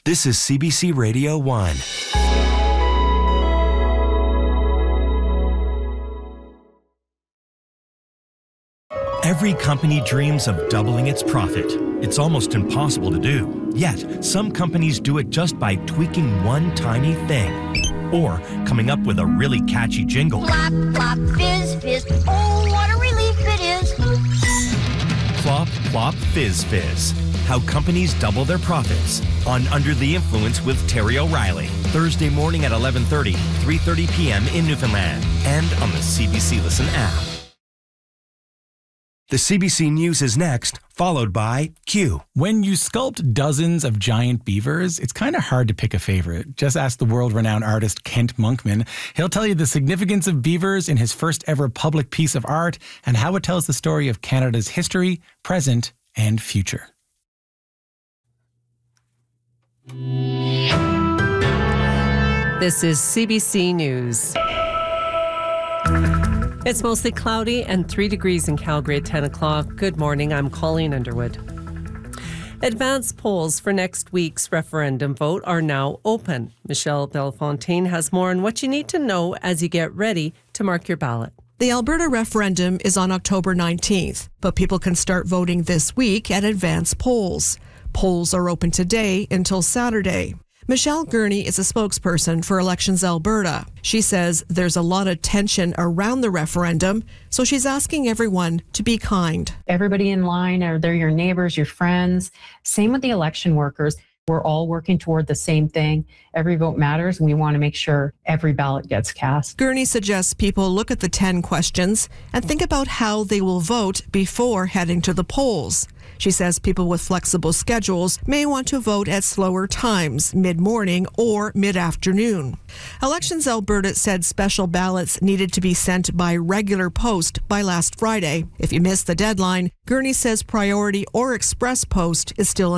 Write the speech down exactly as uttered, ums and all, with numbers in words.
This is C B C Radio one. Every company dreams of doubling its profit. It's almost impossible to do. Yet, some companies do it just by tweaking one tiny thing. Or coming up with a really catchy jingle. Plop, plop, fizz, fizz. Oh, what a relief it is. Plop, plop, fizz, fizz. How companies double their profits. On Under the Influence with Terry O'Reilly. Thursday morning at eleven thirty, three thirty p.m. in Newfoundland. And on the C B C Listen app. The C B C News is next, followed by Q. When you sculpt dozens of giant beavers, it's kind of hard to pick a favorite. Just ask the world-renowned artist Kent Monkman. He'll tell you the significance of beavers in his first ever public piece of art and how it tells the story of Canada's history, present, and future. This is C B C News. It's mostly cloudy and three degrees in Calgary at ten o'clock. Good morning, I'm Colleen Underwood. Advance polls for next week's referendum vote are now open. Michelle Bellefontaine has more on what you need to know as you get ready to mark your ballot. The Alberta referendum is on October nineteenth, but people can start voting this week at advance polls. Polls are open today until Saturday. Michelle Gurney is a spokesperson for Elections Alberta. She says there's a lot of tension around the referendum, so she's asking everyone to be kind. Everybody in line, are they your neighbors, your friends? Same with the election workers. We're all working toward the same thing. Every vote matters, and we want to make sure every ballot gets cast. Gurney suggests people look at the ten questions and think about how they will vote before heading to the polls. She says people with flexible schedules may want to vote at slower times, mid-morning or mid-afternoon. Elections Alberta said special ballots needed to be sent by regular post by last Friday. If you missed the deadline, Gurney says priority or express post is still